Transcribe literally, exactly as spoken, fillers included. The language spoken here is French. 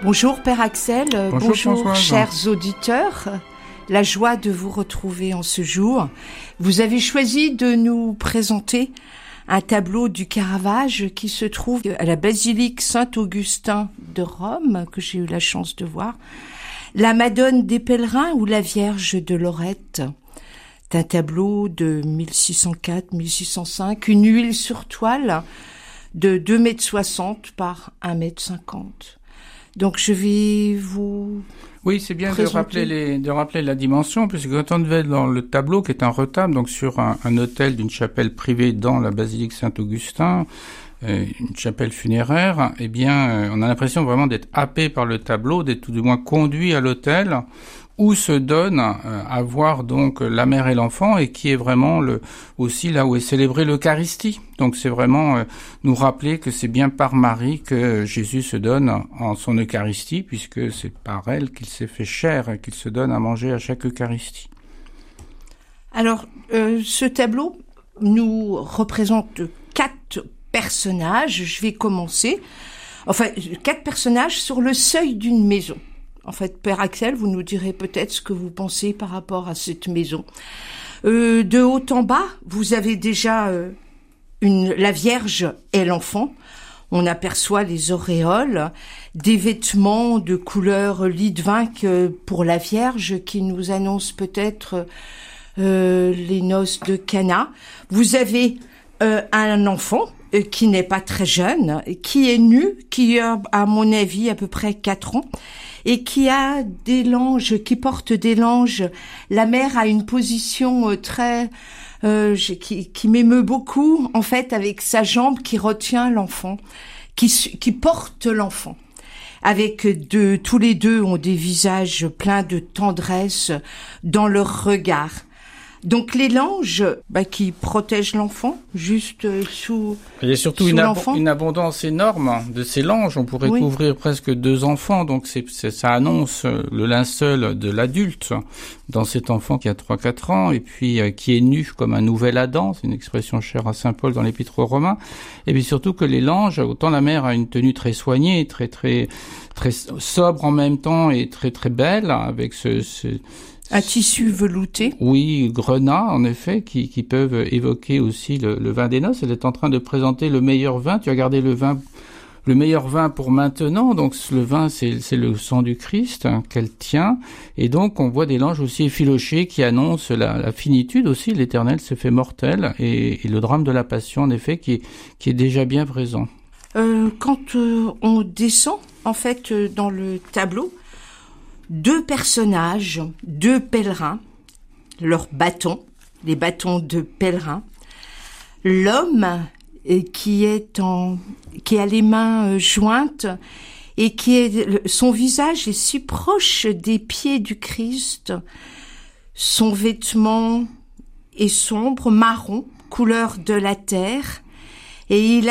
Bonjour Père Axel, bonjour, bonjour chers auditeurs, la joie de vous retrouver en ce jour. Vous avez choisi de nous présenter un tableau du Caravage qui se trouve à la basilique Saint-Augustin de Rome, que j'ai eu la chance de voir. La Madone des Pèlerins ou la Vierge de Lorette. C'est un tableau de mille six cent quatre à mille six cent cinq, une huile sur toile de deux mètres soixante par un mètre cinquante. Donc je vais vous Oui, c'est bien présenter. de rappeler les, de rappeler la dimension, puisque quand on devait dans le tableau, qui est un retable, donc sur un, un autel d'une chapelle privée dans la basilique Saint-Augustin, euh, une chapelle funéraire, eh bien, euh, on a l'impression vraiment d'être happé par le tableau, d'être tout du moins conduit à l'autel, où se donne euh, à voir donc la mère et l'enfant, et qui est vraiment le aussi là où est célébrée l'Eucharistie. Donc c'est vraiment euh, nous rappeler que c'est bien par Marie que Jésus se donne en son Eucharistie, puisque c'est par elle qu'il s'est fait chair et qu'il se donne à manger à chaque Eucharistie. Alors, euh, ce tableau nous représente quatre personnages. Je vais commencer. Enfin, quatre personnages sur le seuil d'une maison. En fait, Père Axel, vous nous direz peut-être ce que vous pensez par rapport à cette maison. Euh, de haut en bas, vous avez déjà euh, une, la Vierge et l'enfant. On aperçoit les auréoles, des vêtements de couleur lit de vin pour la Vierge qui nous annonce peut-être euh, les noces de Cana. Vous avez euh, un enfant euh, qui n'est pas très jeune, qui est nu, qui a, à mon avis, à peu près quatre ans, et qui a des langes, qui porte des langes. La mère a une position très, euh, qui, qui m'émeut beaucoup, en fait, avec sa jambe qui retient l'enfant, qui, qui porte l'enfant. Avec deux, tous les deux ont des visages pleins de tendresse dans leur regard. Donc les langes bah, qui protègent l'enfant juste sous Il y a surtout sous une, ab- l'enfant. une abondance énorme de ces langes. On pourrait Oui. couvrir presque deux enfants. Donc c'est, c'est, ça annonce le linceul de l'adulte dans cet enfant qui a trois quatre ans et puis euh, qui est nu comme un nouvel Adam. C'est une expression chère à saint Paul dans l'Épître aux Romains. Et puis surtout que les langes, autant la mère a une tenue très soignée, très très très sobre en même temps et très très belle avec ce, ce Un tissu velouté. Oui, grenat, en effet, qui, qui peuvent évoquer aussi le, le vin des noces. Elle est en train de présenter le meilleur vin. Tu as gardé le vin, le meilleur vin pour maintenant. Donc, le vin, c'est, c'est le sang du Christ hein, qu'elle tient. Et donc, on voit des langes aussi effilochés qui annoncent la, la finitude aussi. L'Éternel s'est fait mortel. Et, et le drame de la Passion, en effet, qui est, qui est déjà bien présent. Euh, quand euh, on descend, en fait, euh, dans le tableau, deux personnages, deux pèlerins, leurs bâtons, les bâtons de pèlerins. L'homme euh, qui est en, qui a les mains euh, jointes et qui est, son visage est si proche des pieds du Christ. Son vêtement est sombre, marron, couleur de la terre, et il